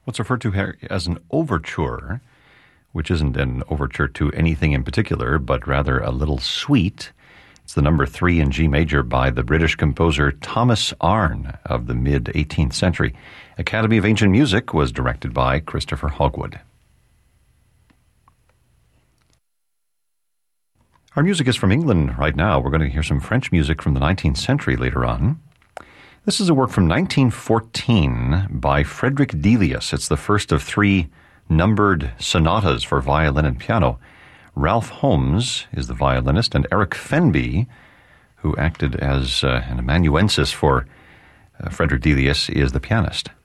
what's referred to here as an overture, which isn't an overture to anything in particular, but rather a little suite. It's the number 3 in G major by the British composer Thomas Arne of the mid-18th century. Academy of Ancient Music was directed by Christopher Hogwood. Our music is from England right now. We're going to hear some French music from the 19th century later on. This is a work from 1914 by Frederick Delius. It's the first of 3 numbered sonatas for violin and piano. Ralph Holmes is the violinist, and Eric Fenby, who acted as an amanuensis for Frederick Delius, is the pianist.